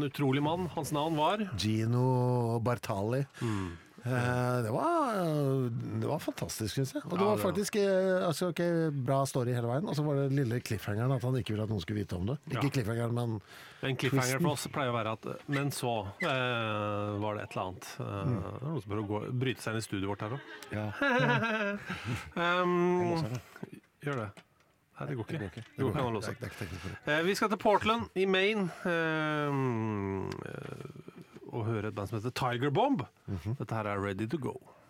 utrolig mann. Hans navn var Gino Bartali. Det var fantastisk, synes jeg. Og det var faktisk bra story hele veien. Og så var det lille cliffhangeren at han ikke ville at noen skulle vite om det. Ikke cliffhangeren, men en cliffhanger for oss pleier å være at men så var det et eller annet. Det er noen som prøver å bryte seg inn i studioet vårt her også. Gjør det. Nei, det går ikke. Det går ikke. Vi skal til Portland i Maine og høre et band som heter Tiger Bomb. Dette her er Ready to Go.